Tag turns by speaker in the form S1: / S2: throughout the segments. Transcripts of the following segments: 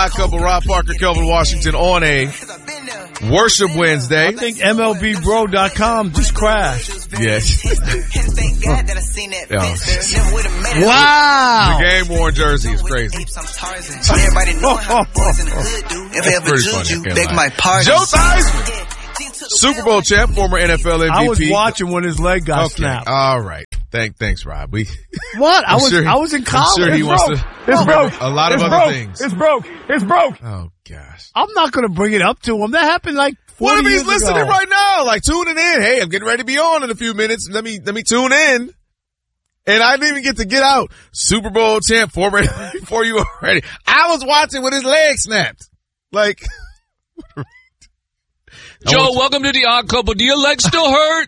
S1: Odd Couple, Rob Parker, Kelvin Washington on a Worship Wednesday.
S2: I think MLBBro.com just crashed.
S1: Yes.
S2: Wow.
S1: The game-worn jersey is crazy. That's pretty funny. Joe Theismann, Super Bowl champ, former NFL MVP.
S2: I was watching when his leg got snapped.
S1: All right. Thanks, Rob.
S2: What? I was in college.
S1: I'm sure he wants to.
S2: It's broke.
S1: A lot of other things.
S2: It's broke.
S1: Oh gosh.
S2: I'm not going to bring it up to him. That happened like 40
S1: What if he's
S2: years
S1: listening
S2: ago.
S1: right now? Like tuning in. Hey, I'm getting ready to be on in a few minutes. Let me tune in. And I didn't even get to get out. Super Bowl champ, former before you already. I was watching with his leg snapped. Like.
S3: Joe, welcome to the Odd Couple. Do your legs still hurt?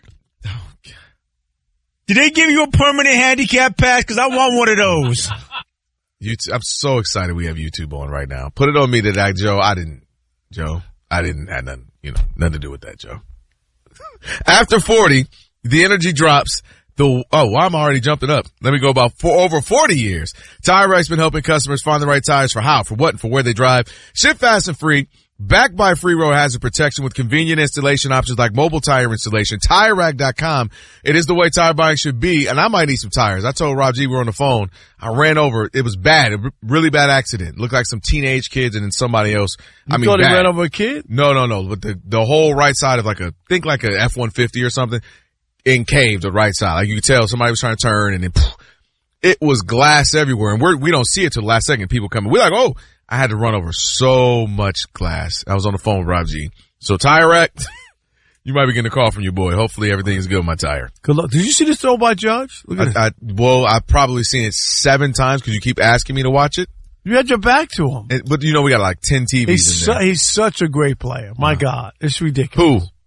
S4: Did they give you a permanent handicap pass? Because I want one of those.
S1: I'm so excited we have YouTube on right now. Put it on me today, Joe. I didn't have nothing, nothing to do with that, Joe. After 40, the energy drops. Why am I already jumping up? Let me go about over 40 years. Tire Rack's been helping customers find the right tires for how, for what, and for where they drive. Ship fast and free. Backed by Free Road Hazard Protection with convenient installation options like mobile tire installation. TireRack.com. It is the way tire buying should be. And I might need some tires. I told Rob G we were on the phone. I ran over. It was bad. A really bad accident. Looked like some teenage kids and then somebody else.
S2: You thought he ran over a kid?
S1: No. But the whole right side of think like a F-150 or something encaved the right side. Like you could tell somebody was trying to turn and then it was glass everywhere. And we don't see it till the last second. People come in. We're like, oh. I had to run over so much glass. I was on the phone with Rob G. So Tire Rack, you might be getting a call from your boy. Hopefully everything is good with my tire.
S2: Good luck. Did you see this throw by Judge?
S1: I've probably seen it 7 times because you keep asking me to watch it.
S2: You had your back to him.
S1: But we got like 10 TVs in there.
S2: He's such a great player. My God. It's ridiculous.
S1: Who?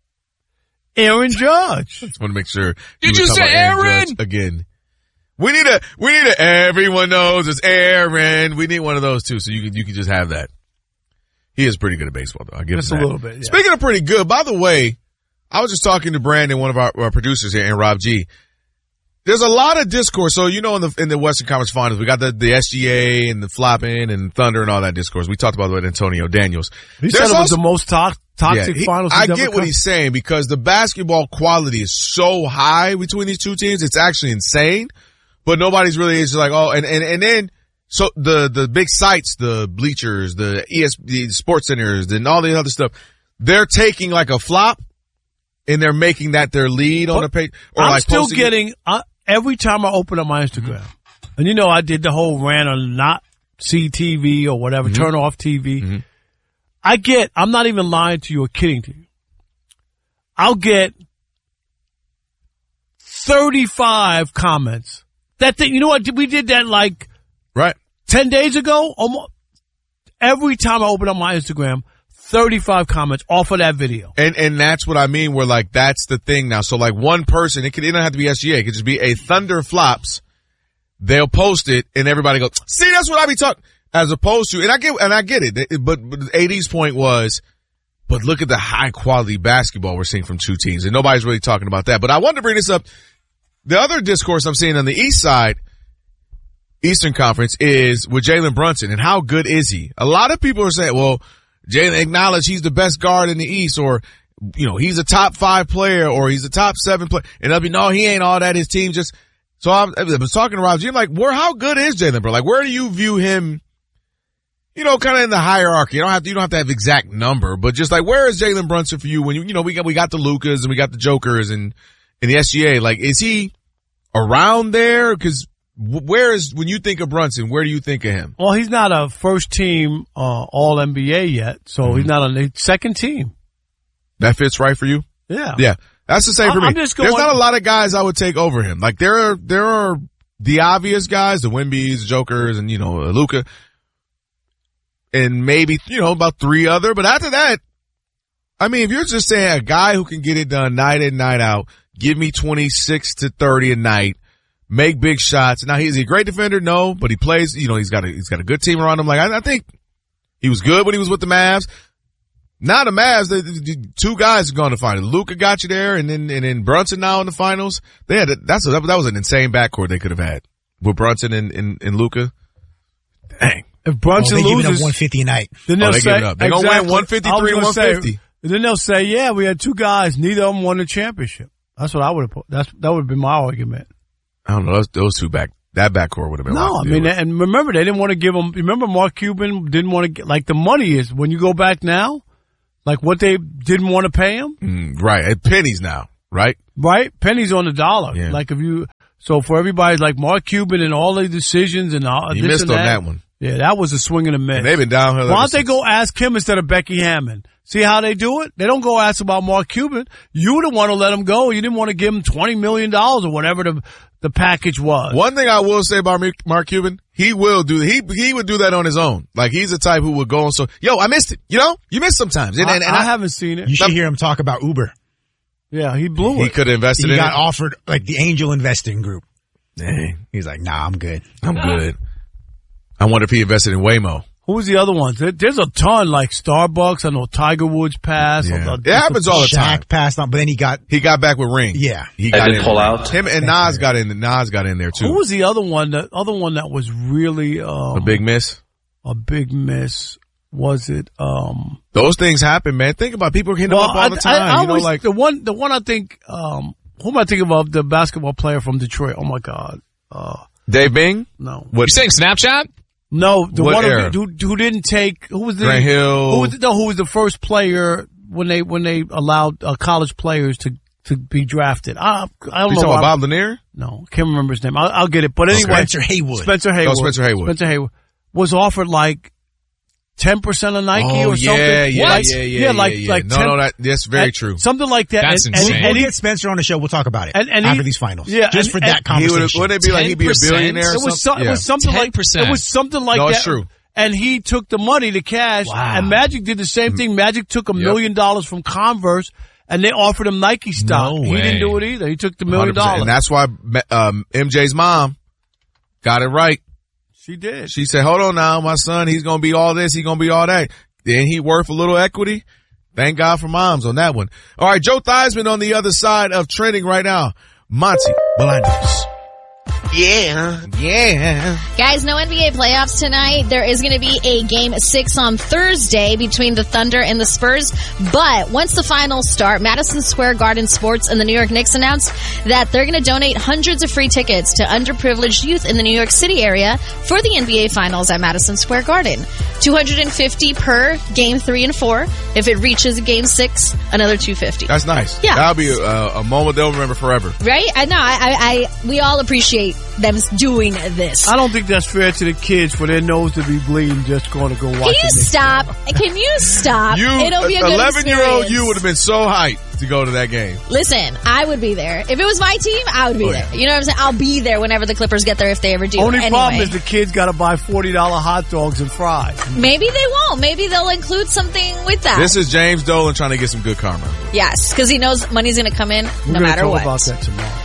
S2: Aaron Judge.
S1: Just want to make sure.
S3: Did you say Aaron?
S1: Again. We need a, everyone knows it's Aaron. We need one of those too, so you can just have that. He is pretty good at baseball though. I'll give him that.
S2: Just a little bit, yeah.
S1: Speaking of pretty good, by the way, I was just talking to Brandon, one of our producers here, and Rob G. There's a lot of discourse. So, in the Western Conference Finals, we got the SGA and the flopping and Thunder and all that discourse. We talked about it with Antonio Daniels.
S2: He said it was the most toxic finals.
S1: I get what he's saying because the basketball quality is so high between these two teams. It's actually insane. But nobody's really is like, oh, and then, so the big sites, the bleachers, the the sports centers, and all the other stuff, they're taking like a flop and they're making that their lead on the page. Or
S2: I'm
S1: like
S2: still getting, every time I open up my Instagram, and I did the whole rant on not see TV or whatever, turn off TV. I'm not even lying to you or kidding to you. I'll get 35 comments. That thing, you know what? We did that like 10 days ago. Almost every time I open up my Instagram, 35 comments off of that video.
S1: And that's what I mean. Where like that's the thing now. So like one person, it don't have to be SGA. It could just be a Thunder flops. They'll post it, and everybody goes, "See, that's what I be talking." As opposed to, and I get it. But AD's point was, but look at the high quality basketball we're seeing from two teams, and nobody's really talking about that. But I wanted to bring this up. The other discourse I'm seeing on the East side, Eastern Conference, is with Jalen Brunson and how good is he? A lot of people are saying, well, Jalen acknowledged he's the best guard in the East, or, he's a top 5 player, or he's a top 7 player. And they'll be, no, he ain't all that. His team just, so I was talking to Rob G. I'm like, how good is Jalen Brunson? Like, where do you view him, kind of in the hierarchy? You don't have to have exact number, but just like, where is Jalen Brunson for you when we got the Lucas and we got the Jokers and the SGA? Like, is he around there? Because when you think of Brunson, where do you think of him?
S2: Well, he's not a first team All NBA yet, so he's not on the second team.
S1: That fits right for you?
S2: Yeah.
S1: Yeah. That's the same for me.
S2: There's
S1: not a lot of guys I would take over him. Like there are the obvious guys, the Wembys, the Jokers, and Luka, and maybe about 3 other. But after that, I mean, if you're just saying a guy who can get it done night in, night out, give me 26 to 30 a night, make big shots. Now, is he a great defender? No, but he plays, he's got a good team around him. Like, I think he was good when he was with the Mavs. Now the Mavs, the 2 guys are going to finals. Luka got you there, and then Brunson now in the finals. That was an insane backcourt they could have had with Brunson and Luka. Dang.
S2: If Brunson
S4: they giving up
S2: loses,
S4: 150 a night.
S2: then they'll
S1: they
S2: say
S1: giving up. They're going to win 153 to 150.
S2: And then they'll say, yeah, we had two guys. Neither of them won the championship. That's what I would have put. That would have been my argument.
S1: I don't know. Those two that backcourt would have been.
S2: No, I mean, and remember, they didn't want to give them. Remember, Mark Cuban didn't want to get, like, the money is, when you go back now, like what they didn't want to pay him.
S1: Right. At pennies now, right?
S2: Right? Pennies on the dollar.
S1: Yeah.
S2: Like so for everybody, like Mark Cuban and all the decisions and all
S1: He
S2: this
S1: missed
S2: and
S1: on that one.
S2: Yeah, that was a swing and a miss.
S1: And they've been downhill.
S2: Why don't they go ask him instead of Becky Hammond? See how they do it? They don't go ask about Mark Cuban. You the one to let him go. You didn't want to give him $20 million or whatever the package was.
S1: One thing I will say about Mark Cuban, he would do that on his own. Like, he's the type who would go and I missed it. You know, you miss sometimes. And
S2: I haven't seen it.
S4: You should hear him talk about Uber.
S2: Yeah, he blew it.
S1: He could have invested in it.
S4: He got offered like the angel investing group.
S1: Dang.
S4: He's like, nah, I'm good.
S1: I'm good. I wonder if he invested in Waymo.
S2: Who was the other ones? There's a ton, like Starbucks. I know Tiger Woods passed.
S1: Yeah. It happens all the time.
S4: Shaq passed on, but then he got
S1: back with Ring.
S4: Yeah.
S1: He got in.
S3: Pull out.
S1: Him and Nas got in. Nas got in there too.
S2: Who was the other one? The other one that was really
S1: a big miss.
S2: A big miss. Was it?
S1: Those things happen, man. Think about it. People hitting him up all the time.
S2: I always, like the one I think. Who am I thinking of? The basketball player from Detroit. Oh my God.
S1: Dave Bing?
S2: No.
S3: You're saying Snapchat?
S2: No, the
S1: what
S2: one
S1: era?
S2: who didn't take. Who was the
S1: Grant Hill?
S2: Who was the first player when they allowed college players to be drafted? I don't know.
S1: You talking about Bob Lanier?
S2: No, can't remember his name. I'll get it. But anyway,
S4: Spencer Haywood.
S2: Spencer Haywood was offered like 10% of Nike or something.
S1: No, that's very true.
S2: Something like that.
S3: That's insane.
S4: We'll get Spencer on the show. We'll talk about it after these finals.
S2: Yeah,
S4: just for that conversation.
S1: Wouldn't it be like he'd be a billionaire?
S2: It was something like
S3: 10%.
S2: It was something like
S1: no,
S2: that.
S1: It's true.
S2: And he took the money, the cash, and Magic did the same thing. Magic took $1 million from Converse, and they offered him Nike stock.
S3: No
S2: he
S3: way.
S2: didn't do it either. He took the $1 million.
S1: And that's why MJ's mom got it right.
S2: She did.
S1: She said, hold on now, my son, he's going to be all this, he's going to be all that. Then he worth a little equity. Thank God for moms on that one. All right, Joe Theismann on the other side of trending right now. Monty Bolaños. Yeah.
S5: Guys, no NBA playoffs tonight. There is going to be a Game 6 on Thursday between the Thunder and the Spurs. But once the finals start, Madison Square Garden Sports and the New York Knicks announced that they're going to donate hundreds of free tickets to underprivileged youth in the New York City area for the NBA Finals at Madison Square Garden. $250 per Game 3 and 4. If it reaches Game 6, another $250.
S1: That's nice.
S5: Yeah.
S1: That'll be a moment they'll remember forever.
S5: Right? I know. We all appreciate them doing this.
S2: I don't think that's fair to the kids for their nose to be bleeding just going to go watch it.
S5: Can you stop? It'll be a good
S1: 11-year-old
S5: experience.
S1: you would have been so hyped to go to that game.
S5: Listen, I would be there. If it was my team, I would be there. You know what I'm saying? I'll be there whenever the Clippers get there if they ever do.
S2: Only problem is the kids got to buy $40 hot dogs and fries.
S5: Maybe they won't. Maybe they'll include something with that.
S1: This is James Dolan trying to get some good karma.
S5: Yes, because he knows money's going to come in no matter what.
S2: We're going to talk about that tomorrow.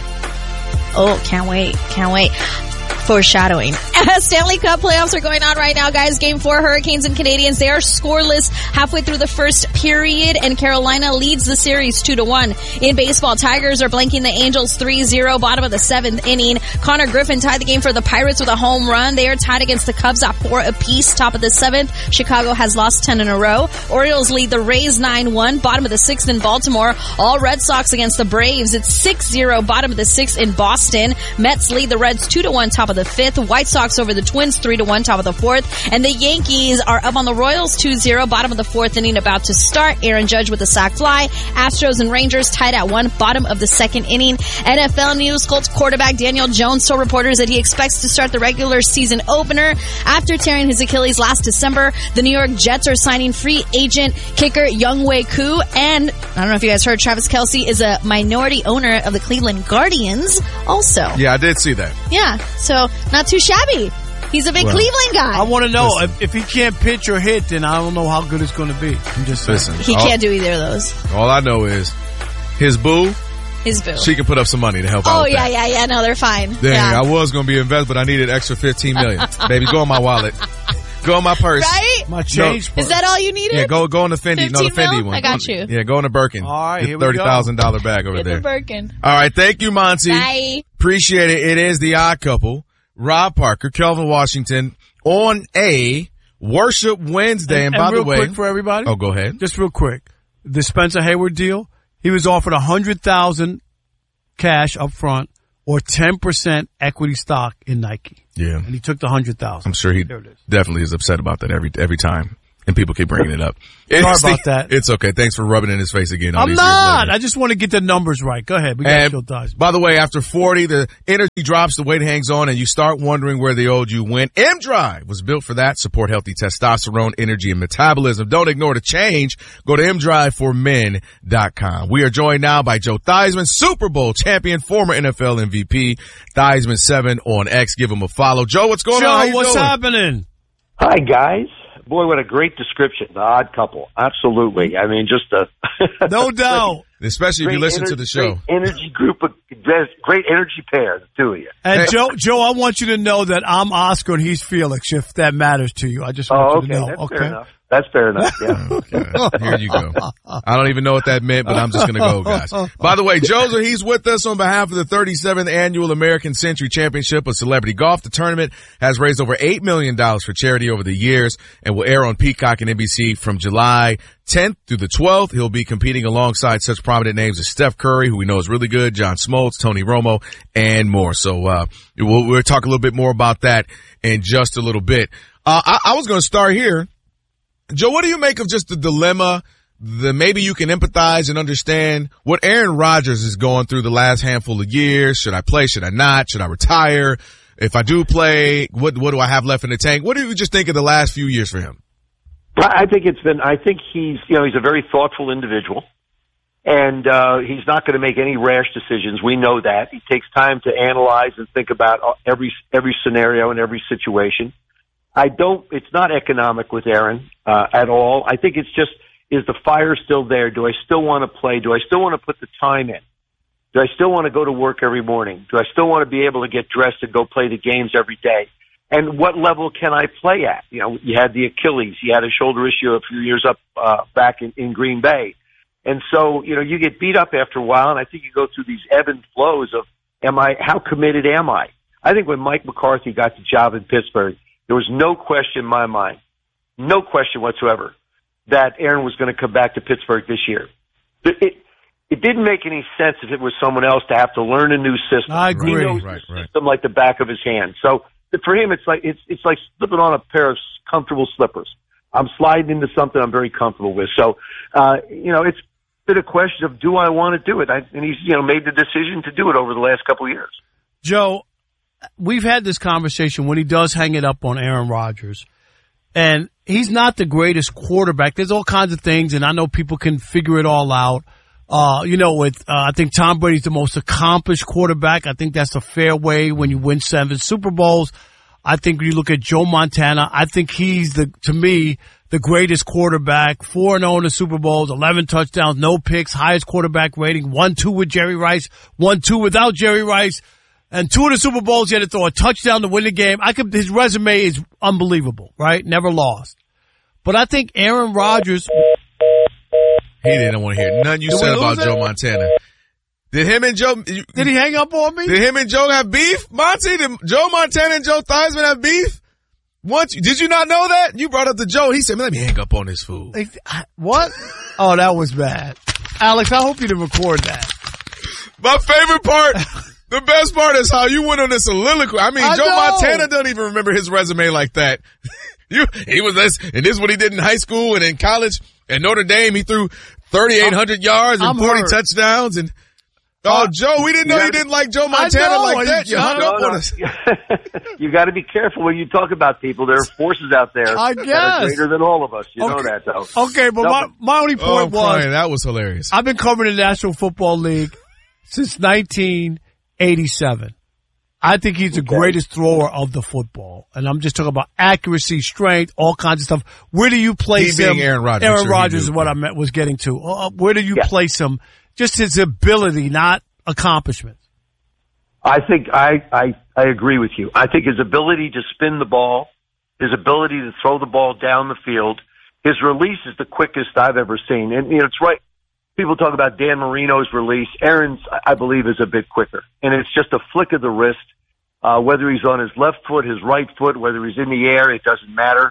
S5: Oh, can't wait. Foreshadowing. Stanley Cup playoffs are going on right now, guys. Game 4, Hurricanes and Canadians. They are scoreless halfway through the first period, and Carolina leads the series 2-1. In baseball, Tigers are blanking the Angels 3-0, bottom of the 7th inning. Connor Griffin tied the game for the Pirates with a home run. They are tied against the Cubs at 4 apiece, top of the 7th. Chicago has lost 10 in a row. Orioles lead the Rays 9-1, bottom of the 6th in Baltimore. All Red Sox against the Braves. It's 6-0, bottom of the 6th in Boston. Mets lead the Reds 2-1, top of the 5th. White Sox over the Twins 3-1, top of the 4th. And the Yankees are up on the Royals 2-0, bottom of the 4th inning about to start. Aaron Judge with a sac fly. Astros and Rangers tied at 1, bottom of the 2nd inning. NFL news, Colts quarterback Daniel Jones told reporters that he expects to start the regular season opener after tearing his Achilles last December. The New York Jets are signing free agent kicker Younghoe Koo. And I don't know if you guys heard, Travis Kelce is a minority owner of the Cleveland Guardians also.
S1: Yeah, I did see that.
S5: Yeah, so not too shabby. He's a big Cleveland guy.
S2: I want to know, if he can't pitch or hit, then I don't know how good it's going to be. I'm just saying.
S1: Listen,
S5: He can't do either of those.
S1: All I know is his boo, she can put up some money to help out.
S5: Oh, yeah. No, they're fine.
S1: Dang,
S5: yeah.
S1: I was going to be invested, but I needed extra $15 million. Baby, go in my wallet. Go in my purse.
S5: Right?
S2: My change purse.
S5: Is that all you needed?
S1: Yeah, go in the Fendi. No, the
S5: 15
S1: Fendi
S5: mil?
S1: one.
S5: I got you.
S1: Yeah, go in the Birkin.
S2: All right,
S1: Get
S2: here we go.
S1: $30,000 bag over
S5: Get
S1: there.
S5: the Birkin.
S1: All right, thank you, Monty.
S5: Bye.
S1: Appreciate it. It is The Odd Couple. Rob Parker, Kelvin Washington, on a Worship Wednesday. And by the way,
S2: real quick for everybody.
S1: Oh, go ahead.
S2: Just real quick. The Spencer Hayward deal, he was offered $100,000 cash up front or 10% equity stock in Nike.
S1: Yeah.
S2: And he took the $100,000.
S1: I'm sure he definitely is upset about that every time. And people keep bringing it up.
S2: Sorry about that.
S1: It's okay. Thanks for rubbing it in his face again.
S2: I'm not. I just want to get the numbers right. Go ahead. We got Joe Theismann.
S1: By the way, after 40, the energy drops, the weight hangs on, and you start wondering where the old you went. M-Drive was built for that. Support healthy testosterone, energy, and metabolism. Don't ignore the change. Go to mdriveformen.com. We are joined now by Joe Theismann, Super Bowl champion, former NFL MVP. Theismann7 on X. Give him a follow. Joe, what's going on?
S2: Joe, what's happening?
S6: Hi, guys. Boy, what a great description. The Odd Couple. Absolutely. I mean, just a...
S2: No doubt.
S1: Especially if you listen to the show.
S6: Great energy group of... Great energy pair, the two of you.
S2: And Joe, I want you to know that I'm Oscar and he's Felix, if that matters to you. I just want you to know.
S6: That's fair enough. That's fair enough, yeah.
S1: Okay. Here you go. I don't even know what that meant, but I'm just going to go, guys. By the way, he's with us on behalf of the 37th Annual American Century Championship of Celebrity Golf. The tournament has raised over $8 million for charity over the years and will air on Peacock and NBC from July 10th through the 12th. He'll be competing alongside such prominent names as Steph Curry, who we know is really good, John Smoltz, Tony Romo, and more. So we'll talk a little bit more about that in just a little bit. I was going to start here. Joe, what do you make of just the dilemma? Maybe you can empathize and understand what Aaron Rodgers is going through the last handful of years. Should I play? Should I not? Should I retire? If I do play, what do I have left in the tank? What do you just think of the last few years for him?
S6: I think he's a very thoughtful individual, and he's not going to make any rash decisions. We know that. He takes time to analyze and think about every scenario and every situation. It's not economic with Aaron, at all. I think it's just, is the fire still there? Do I still want to play? Do I still want to put the time in? Do I still want to go to work every morning? Do I still want to be able to get dressed and go play the games every day? And what level can I play at? You know, you had the Achilles. You had a shoulder issue a few years up, back in Green Bay. And so, you get beat up after a while, and I think you go through these ebb and flows of, how committed am I? I think when Mike McCarthy got the job in Pittsburgh, there was no question in my mind, no question whatsoever, that Aaron was going to come back to Pittsburgh this year. It didn't make any sense if it was someone else to have to learn a new system.
S2: I agree.
S6: He knows the system like the back of his hand. So for him, it's like slipping on a pair of comfortable slippers. I'm sliding into something I'm very comfortable with. So, it's been a question of, do I want to do it? And he's, made the decision to do it over the last couple of years.
S2: Joe, we've had this conversation when he does hang it up on Aaron Rodgers, and he's not the greatest quarterback. There's all kinds of things, and I know people can figure it all out. I think Tom Brady's the most accomplished quarterback. I think that's a fair way when you win 7 Super Bowls. I think when you look at Joe Montana, I think he's to me, the greatest quarterback. 4-0 in the Super Bowls, 11 touchdowns, no picks, highest quarterback rating, 1-2 with Jerry Rice, 1-2 without Jerry Rice. And 2 of the Super Bowls, he had to throw a touchdown to win the game. His resume is unbelievable, right? Never lost. But I think Aaron Rodgers.
S1: He didn't want to hear nothing you said about Joe Montana. Did him and Joe?
S2: Did he hang up on me?
S1: Did him and Joe have beef, Monty? Did Joe Montana and Joe Theismann have beef? Did you not know that? You brought up to Joe. He said, "Let me hang up on this fool."
S2: What? Oh, that was bad. Alex, I hope you didn't record that.
S1: My favorite part. The best part is how you went on this soliloquy. I mean, Joe Montana doesn't even remember his resume like that. He was this, and this is what he did in high school and in college. At Notre Dame, he threw 3,800 yards and 40 touchdowns. And Joe, we didn't know you didn't like Joe Montana like that. You hung up on us.
S6: You got to be careful when you talk about people. There are forces out there that are greater than all of us. You know that, though.
S2: Okay, but my only point was,
S1: that was hilarious.
S2: I've been covering the National Football League since 1987. I think he's the greatest thrower of the football. And I'm just talking about accuracy, strength, all kinds of stuff. Where do you place him?
S1: Aaron Rodgers.
S2: Aaron Rodgers is what I was getting to. Where do you place him? Just his ability, not accomplishments.
S6: I think I agree with you. I think his ability to spin the ball, his ability to throw the ball down the field, his release is the quickest I've ever seen. And, it's right. People talk about Dan Marino's release. Aaron's, I believe, is a bit quicker. And it's just a flick of the wrist. whether he's on his left foot, his right foot, whether he's in the air, it doesn't matter.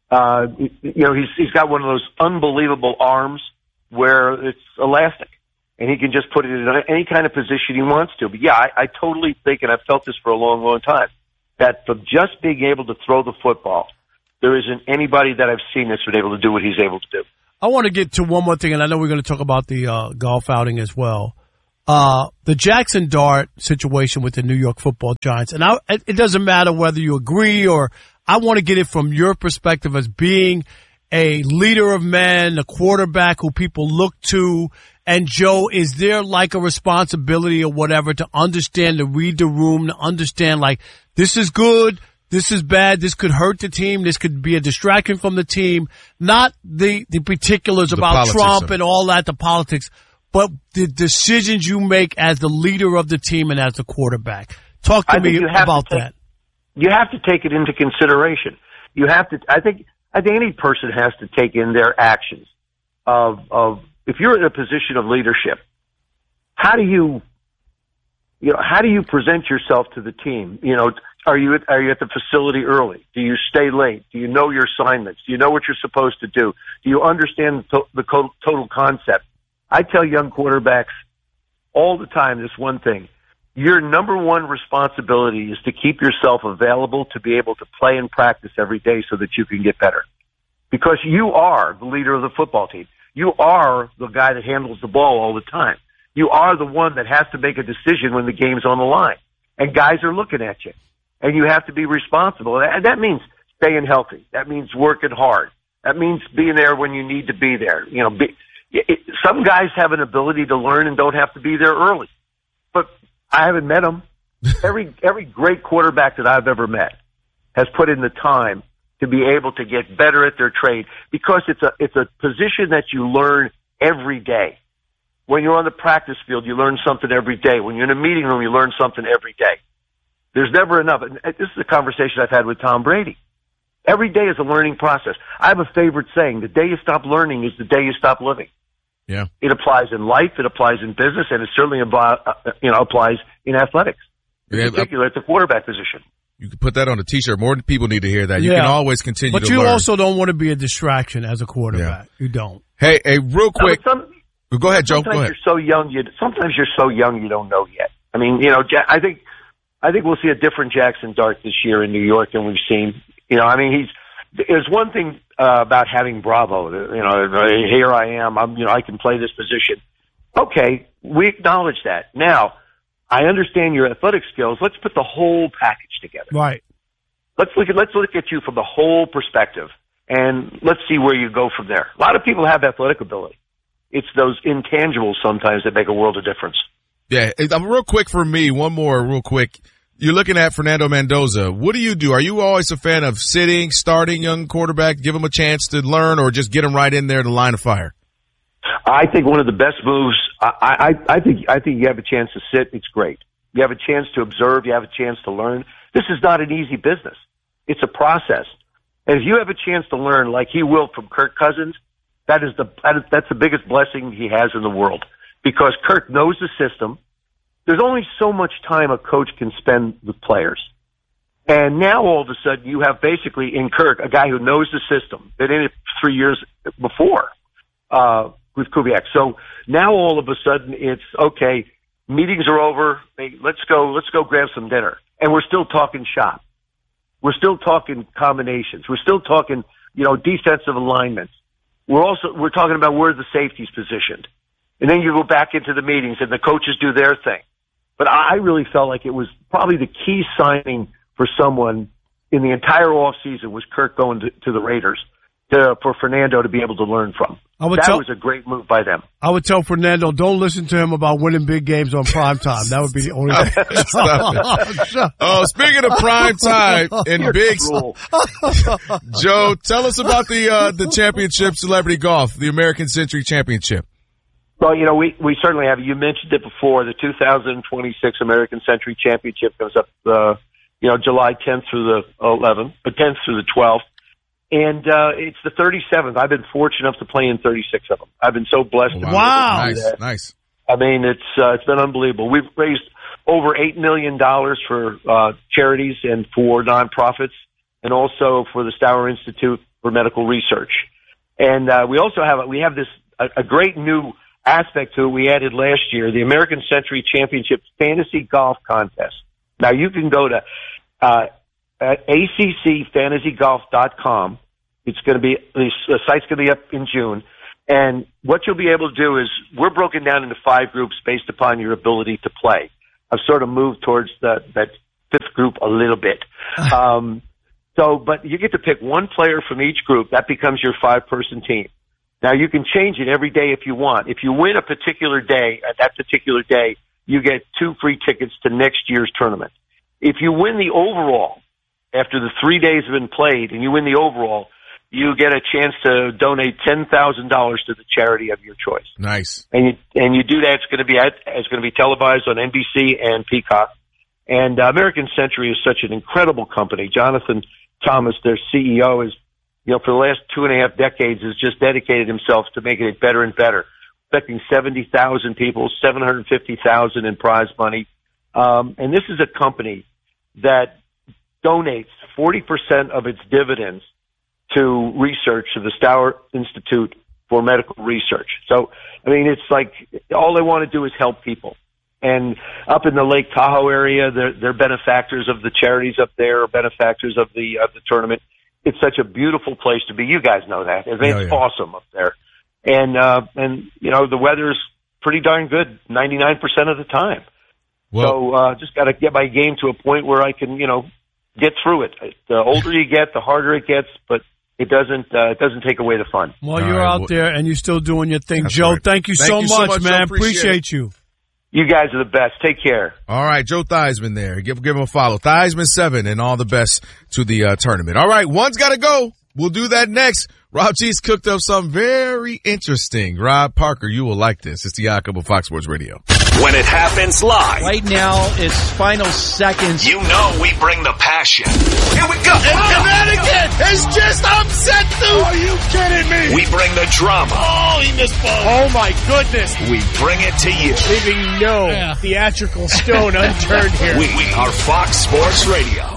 S6: He's got one of those unbelievable arms where it's elastic, and he can just put it in any kind of position he wants to. But yeah, I totally think, and I've felt this for a long, long time, that for just being able to throw the football, there isn't anybody that I've seen that's been able to do what he's able to do.
S2: I want to get to one more thing, and I know we're going to talk about the golf outing as well. The Jackson Dart situation with the New York Football Giants, and it doesn't matter whether you agree or I want to get it from your perspective as being a leader of men, a quarterback who people look to. And Joe, is there like a responsibility or whatever to understand, to read the room, to understand like this is good, this is bad, this could hurt the team, this could be a distraction from the team, not the particulars about Trump and all that, the politics, but the decisions you make as the leader of the team and as the quarterback. Talk to me about that.
S6: You have to take it into consideration. You have to. I think any person has to take in their actions of if you're in a position of leadership, how do you present yourself to the team? Are you at the facility early? Do you stay late? Do you know your assignments? Do you know what you're supposed to do? Do you understand the total concept? I tell young quarterbacks all the time this one thing. Your number one responsibility is to keep yourself available to be able to play and practice every day so that you can get better. Because you are the leader of the football team. You are the guy that handles the ball all the time. You are the one that has to make a decision when the game's on the line. And guys are looking at you. And you have to be responsible. And that means staying healthy. That means working hard. That means being there when you need to be there. Some guys have an ability to learn and don't have to be there early. But I haven't met them. Every great quarterback that I've ever met has put in the time to be able to get better at their trade because it's a position that you learn every day. When you're on the practice field, you learn something every day. When you're in a meeting room, you learn something every day. There's never enough. And this is a conversation I've had with Tom Brady. Every day is a learning process. I have a favorite saying: the day you stop learning is the day you stop living.
S1: Yeah.
S6: It applies in life, it applies in business, and it certainly applies in athletics, in particular at the quarterback position.
S1: You can put that on a T-shirt. More people need to hear that. You can always continue to learn.
S2: But you also don't want to be a distraction as a quarterback. Yeah. You don't.
S1: Hey, real quick. Go ahead, Joe. Go ahead.
S6: Sometimes you're so young you don't know yet. I mean, I think we'll see a different Jackson Dart this year in New York than we've seen. There's one thing about having Bravo. Here I am. I can play this position. Okay, we acknowledge that. Now, I understand your athletic skills. Let's put the whole package together.
S2: Right.
S6: Let's look at you from the whole perspective, and let's see where you go from there. A lot of people have athletic ability. It's those intangibles sometimes that make a world of difference.
S1: Yeah, real quick for me, one more real quick. You're looking at Fernando Mendoza. What do you do? Are you always a fan of starting young quarterback, give him a chance to learn, or just get him right in there to line of fire?
S6: I think one of the best moves, I think you have a chance to sit. It's great. You have a chance to observe. You have a chance to learn. This is not an easy business. It's a process. And if you have a chance to learn like he will from Kirk Cousins, that's the biggest blessing he has in the world because Kirk knows the system. There's only so much time a coach can spend with players. And now all of a sudden you have basically in Kirk a guy who knows the system, been in it 3 years before with Kubiak. So now all of a sudden it's, okay, meetings are over. Hey, let's go grab some dinner. And we're still talking shop. We're still talking combinations. We're still talking, defensive alignments. We're talking about where the safety's positioned. And then you go back into the meetings and the coaches do their thing. But I really felt like it was probably the key signing for someone in the entire offseason was Kirk going to the Raiders for Fernando to be able to learn from. That was a great move by them.
S2: I would tell Fernando, don't listen to him about winning big games on primetime. That would be the only thing.
S1: Speaking of primetime and big, Joe, tell us about the championship, Celebrity Golf, the American Century Championship.
S6: Well, we certainly have. You mentioned it before. The 2026 American Century Championship goes up, July 10th through the 11th, 10th through the 12th. And it's the 37th. I've been fortunate enough to play in 36 of them. I've been so blessed.
S2: Wow.
S1: Nice.
S6: I mean, it's been unbelievable. We've raised over $8 million for charities and for nonprofits, and also for the Stour Institute for Medical Research. And we have this a great new aspect to it we added last year, the American Century Championship Fantasy Golf Contest. Now you can go to ACCFantasyGolf.com. It's going to be, the site's going to be up in June. And what you'll be able to do is, we're broken down into 5 groups based upon your ability to play. I've sort of moved towards that 5th group a little bit. But you get to pick one player from each group. That becomes your 5-person team. Now you can change it every day if you want. If you win a particular day, at that particular day, you get 2 free tickets to next year's tournament. If you win the overall, after the 3 days have been played, and you win the overall, you get a chance to donate $10,000 to the charity of your choice.
S1: Nice.
S6: And you do that. It's going to be televised on NBC and Peacock. And American Century is such an incredible company. Jonathan Thomas, their CEO, is, for the last 2.5 decades, has just dedicated himself to making it better and better. Expecting 70,000 people, $750,000 in prize money. And this is a company that donates 40% of its dividends to research, to the Stour Institute for Medical Research. So, it's like all they want to do is help people. And up in the Lake Tahoe area, they're benefactors of the charities up there, or benefactors of the tournament. It's such a beautiful place to be. You guys know that. It's awesome up there. And the weather's pretty darn good 99% of the time. So just got to get my game to a point where I can, get through it. The older you get, the harder it gets, but it doesn't take away the fun.
S2: Well, you're out there and you're still doing your thing. Joe,
S1: right.
S2: thank you so much, man. Appreciate you.
S6: You guys are the best. Take care.
S1: All right, Joe Theismann there. Give him a follow. Theismann7, and all the best to the tournament. All right, one's got to go. We'll do that next. Rob G's cooked up something very interesting. Rob Parker, you will like this. It's the Odd Couple Fox Sports Radio.
S7: When it happens live.
S8: Right now, it's final seconds.
S7: You know we bring the passion.
S3: Here we go.
S1: Again. It's just upset, dude.
S3: Are you kidding me?
S7: We bring the drama.
S3: Oh, he missed ball.
S8: Oh, my goodness.
S7: We bring it to you.
S8: Leaving no theatrical stone unturned here.
S7: We are Fox Sports Radio.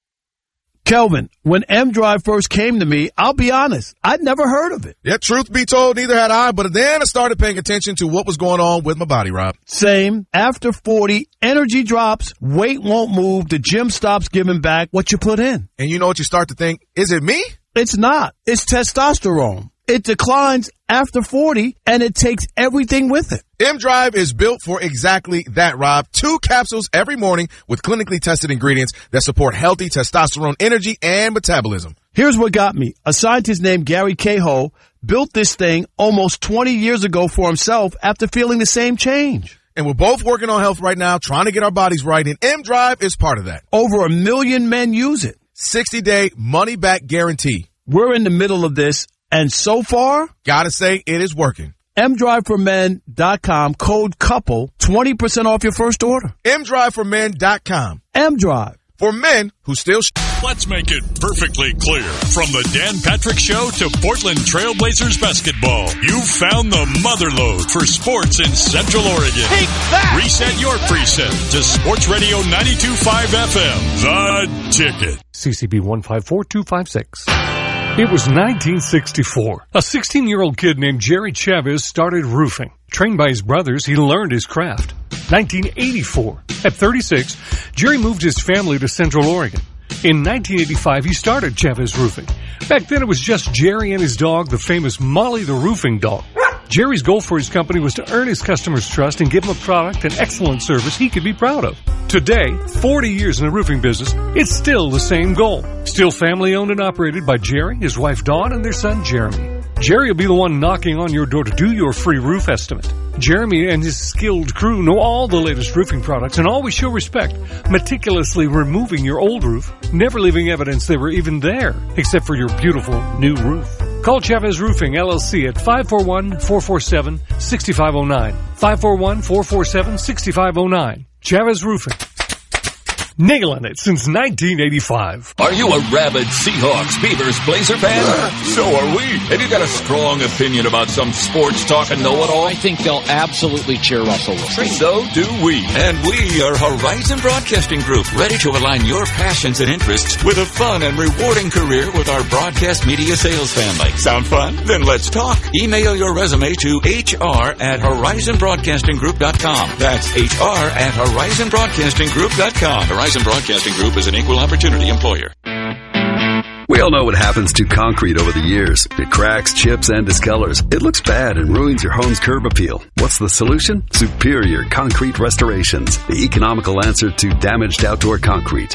S2: Kelvin, when M-Drive first came to me, I'll be honest, I'd never heard of it.
S1: Yeah, truth be told, neither had I, but then I started paying attention to what was going on with my body, Rob.
S2: Same. After 40, energy drops, weight won't move, the gym stops giving back what you put in.
S1: And you know what you start to think? Is it me?
S2: It's not. It's testosterone. It declines after 40, and it takes everything with it.
S1: M-Drive is built for exactly that, Rob. 2 capsules every morning with clinically tested ingredients that support healthy testosterone energy and metabolism.
S2: Here's what got me. A scientist named Gary Cahill built this thing almost 20 years ago for himself after feeling the same change.
S1: And we're both working on health right now, trying to get our bodies right, and M-Drive is part of that.
S2: Over 1 million men use it.
S1: 60-day money-back guarantee.
S2: We're in the middle of this, and so far,
S1: gotta say, it is working.
S2: MDriveForMen.com, code COUPLE, 20% off your first order.
S1: MDriveForMen.com.
S2: M-Drive.
S1: For men who still
S9: Let's make it perfectly clear. From the Dan Patrick Show to Portland Trailblazers basketball, you've found the motherlode for sports in Central Oregon.
S3: Take that!
S9: Reset your preset to Sports Radio 92.5 FM. The Ticket.
S10: CCB 154256. It was 1964. A 16-year-old kid named Jerry Chavez started roofing. Trained by his brothers, he learned his craft. 1984. At 36, Jerry moved his family to Central Oregon. In 1985, he started Chavez Roofing. Back then, it was just Jerry and his dog, the famous Molly the Roofing Dog. Jerry's goal for his company was to earn his customers' trust and give them a product and excellent service he could be proud of. Today, 40 years in the roofing business, it's still the same goal. Still family owned and operated by Jerry, his wife Dawn, and their son Jeremy. Jerry will be the one knocking on your door to do your free roof estimate. Jeremy and his skilled crew know all the latest roofing products and always show respect, meticulously removing your old roof, never leaving evidence they were even there, except for your beautiful new roof. Call Chavez Roofing, LLC at 541-447-6509. 541-447-6509. Chavez Roofing. nailing it since 1985.
S11: Are you a rabid Seahawks, Beavers, Blazer fan? So are we. Have you got a strong opinion about some sports talk and know-it-all?
S12: I think they'll absolutely cheer Russell Wilson.
S11: So do we. And we are Horizon Broadcasting Group, ready to align your passions and interests with a fun and rewarding career with our broadcast media sales family. Sound fun? Then let's talk. Email your resume to hr@horizonbroadcastinggroup.com. That's hr@horizonbroadcastinggroup.com. Horizon Broadcasting Group is an equal opportunity employer.
S13: We all know what happens to concrete over the years. It cracks, chips, and discolors. It looks bad and ruins your home's curb appeal. What's the solution? Superior Concrete Restorations, the economical answer to damaged outdoor concrete.